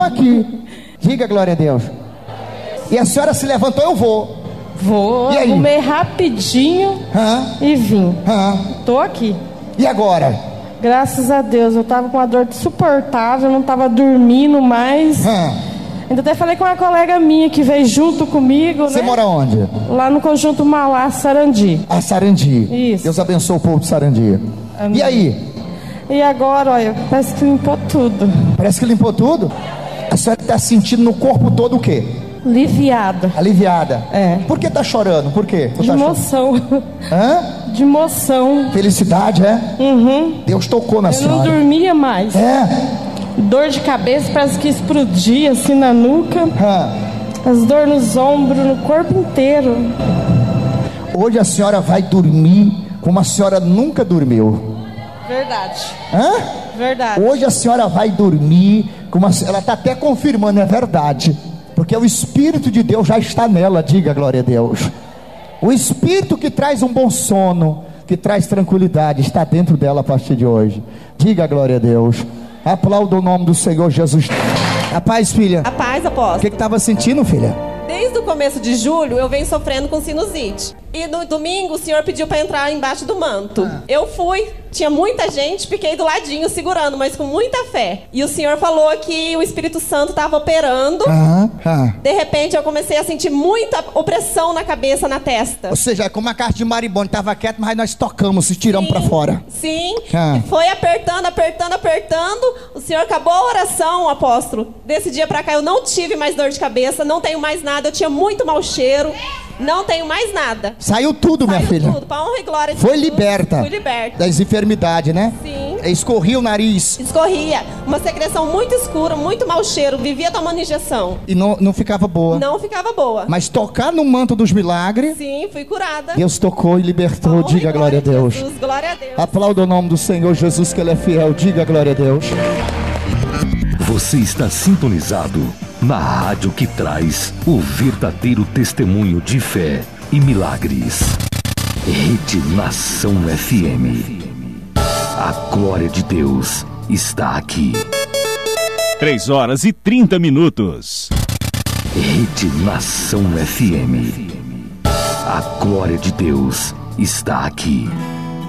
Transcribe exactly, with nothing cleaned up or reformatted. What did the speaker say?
aqui. Diga glória a Deus. E a senhora se levantou, eu vou. Vou, e aí? Arrumei rapidinho Hã? e vim. Hã? Tô aqui. E agora? Graças a Deus, eu tava com uma dor insuportável, não tava dormindo mais. Hã? Ainda até falei com uma colega minha que veio junto comigo, Você né? mora onde? Lá no Conjunto Mauá, Sarandi. A Sarandi. Isso. Deus abençoe o povo de Sarandi. Amém. E aí? E agora, olha, parece que limpou tudo. Parece que limpou tudo? A senhora está sentindo no corpo todo o quê? Aliviada. Aliviada. É. Por que tá chorando? Por quê? De tá emoção. Hã? De emoção. Felicidade, é? Uhum. Deus tocou na Eu senhora. não dormia mais. É? Dor de cabeça, parece que explodia assim na nuca. Hã? As dores nos ombros, no corpo inteiro. Hoje a senhora vai dormir como a senhora nunca dormiu. Verdade. Hã? Verdade. Hoje a senhora vai dormir como a... Ela está até confirmando, é verdade. Porque o Espírito de Deus já está nela, diga glória a Deus. O Espírito que traz um bom sono, que traz tranquilidade, está dentro dela a partir de hoje. Diga glória a Deus. Aplauda o nome do Senhor Jesus. A paz, filha. A paz, apóstolo. O que estava sentindo, filha? Desde o começo de julho eu venho sofrendo com sinusite. E no domingo o senhor pediu para entrar embaixo do manto. Ah. Eu fui, tinha muita gente, fiquei do ladinho segurando, mas com muita fé. E o senhor falou que o Espírito Santo estava operando. Ah, ah. De repente eu comecei a sentir muita opressão na cabeça, na testa. Ou seja, como a carta de Maribone estava quieta, mas nós tocamos e tiramos para fora. Sim, ah. E foi apertando, apertando, apertando. O senhor acabou a oração, apóstolo. Desse dia para cá eu não tive mais dor de cabeça, não tenho mais nada, eu tinha muito mau cheiro. Não tenho mais nada. Saiu tudo, Saiu minha filha. Tudo, para honra e glória de Foi Jesus. liberta. Fui liberta. Das enfermidades, né? Sim. Escorria o nariz. Escorria. Uma secreção muito escura, muito mau cheiro. Vivia tomando injeção. E não, não ficava boa. Não ficava boa. Mas tocar no manto dos milagres. Sim, fui curada. Deus tocou e libertou. Diga glória a Deus. Jesus, glória a Deus. Aplauda o nome do Senhor Jesus, que Ele é fiel. Diga glória a Deus. Você está sintonizado na rádio que traz o verdadeiro testemunho de fé e milagres. Rede Nação F M. A glória de Deus está aqui. três horas e trinta minutos. Rede Nação F M. A glória de Deus está aqui.